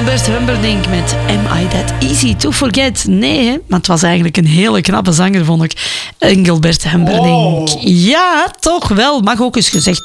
Engelbert Humperdinck met Am I That Easy to Forget? Nee, hè? Maar het was eigenlijk een hele knappe zanger, vond ik. Engelbert Humperdinck. Ja, toch wel. Mag ook eens gezegd